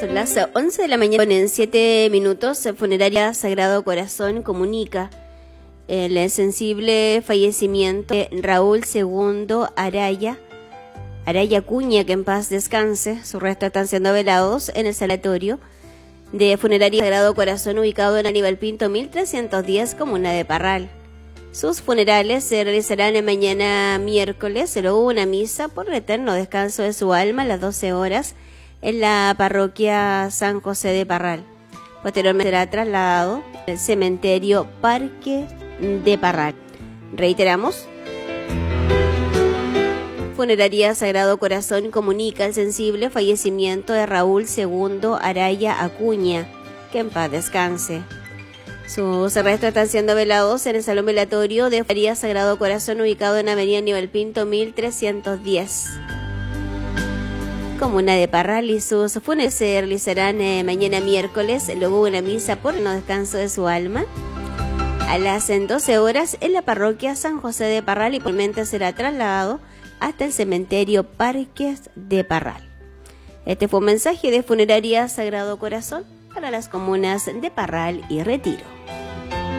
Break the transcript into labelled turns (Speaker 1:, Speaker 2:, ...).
Speaker 1: Son las 11 de la mañana en 7 minutos. Funeraria Sagrado Corazón comunica el sensible fallecimiento de Raúl II Araya Acuña, que en paz descanse. Sus restos están siendo velados en el sanatorio de Funeraria Sagrado Corazón, ubicado en Aníbal Pinto 1310, comuna de Parral. Sus funerales se realizarán el mañana miércoles. Luego una misa por el eterno descanso de su alma a las 12 horas en la parroquia San José de Parral. Posteriormente será trasladado al cementerio Parque de Parral. Reiteramos. Funeraria Sagrado Corazón comunica el sensible fallecimiento de Raúl II Araya Acuña, que en paz descanse. Sus restos están siendo velados en el salón velatorio de Funeraria Sagrado Corazón, ubicado en Avenida Aníbal Pinto 1310, comuna de Parral, y sus funerales se realizarán mañana miércoles. Luego una misa por el descanso de su alma a las 12 horas en la parroquia San José de Parral, y posteriormente será trasladado hasta el cementerio Parques de Parral. Este fue un mensaje de Funeraria Sagrado Corazón para las comunas de Parral y Retiro.